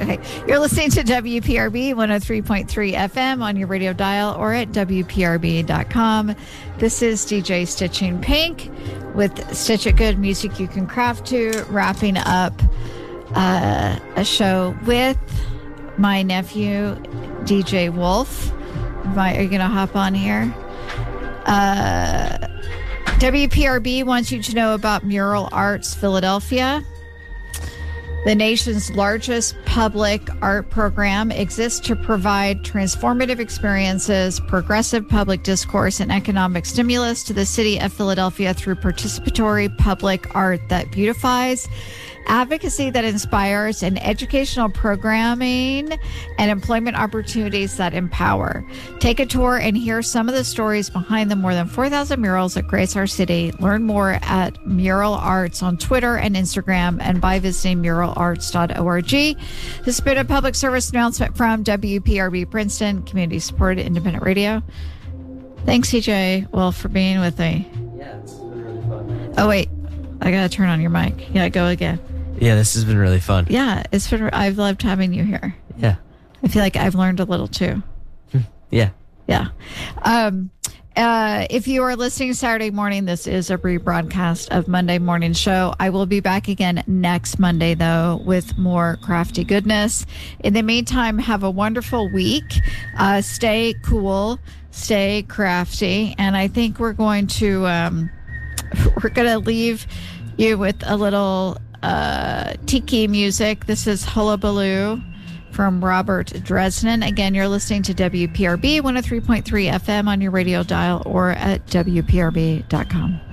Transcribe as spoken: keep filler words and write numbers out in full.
Okay. You're listening to W P R B one oh three point three F M on your radio dial or at W P R B dot com. This is D J Stitching Pink with Stitch It Good music you can craft to, wrapping up uh, a show with my nephew, D J Wolf. Are you going to hop on here? Uh, W P R B wants you to know about Mural Arts Philadelphia. The nation's largest public art program exists to provide transformative experiences, progressive public discourse, and economic stimulus to the city of Philadelphia through participatory public art that beautifies, advocacy that inspires, and educational programming and employment opportunities that empower. Take a tour and hear some of the stories behind the more than four thousand murals that grace our city. Learn more at Mural Arts on Twitter and Instagram and by visiting mural arts dot org. This has been a public service announcement from W P R B Princeton, community supported independent radio. Thanks, C J Wolf, for being with me. Yeah, it's been really fun. Oh, wait. I got to turn on your mic. Yeah, go again. Yeah, this has been really fun. Yeah, it's been. I've loved having you here. Yeah. I feel like I've learned a little too. Yeah. Yeah. Um, uh, if you are listening Saturday morning, this is a rebroadcast of Monday Morning Show. I will be back again next Monday, though, with more crafty goodness. In the meantime, have a wonderful week. Uh, stay cool, stay crafty, and I think we're going to um, we're going to leave you with a little uh, tiki music. This is Hullabaloo from Robert Dresden. Again, you're listening to W P R B one oh three point three F M on your radio dial or at W P R B dot com.